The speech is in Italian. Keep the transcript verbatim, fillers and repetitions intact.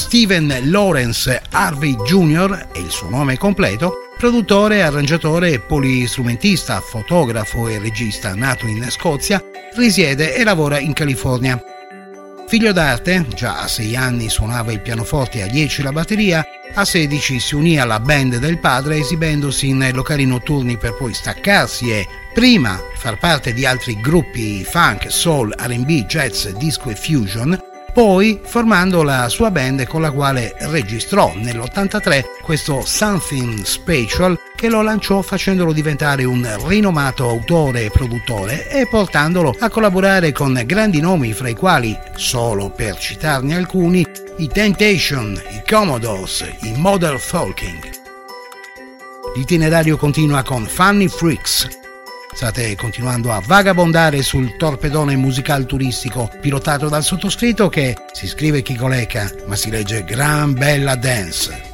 Steven Lawrence Harvey junior è il suo nome completo, produttore, arrangiatore, polistrumentista, fotografo e regista, nato in Scozia, risiede e lavora in California. Figlio d'arte, già a sei anni suonava il pianoforte e a dieci la batteria, a sedici si unì alla band del padre esibendosi in locali notturni per poi staccarsi e, prima, far parte di altri gruppi funk, soul, R and B, jazz, disco e fusion, poi formando la sua band con la quale registrò nell'ottantatré questo Something Special che lo lanciò facendolo diventare un rinomato autore e produttore e portandolo a collaborare con grandi nomi fra i quali, solo per citarne alcuni, i Temptation, i Commodores, i Model Talking. L'itinerario continua con Funny Freaks. State continuando a vagabondare sul torpedone musical turistico pilotato dal sottoscritto che si scrive Chicoleca ma si legge Gran Bella Dance.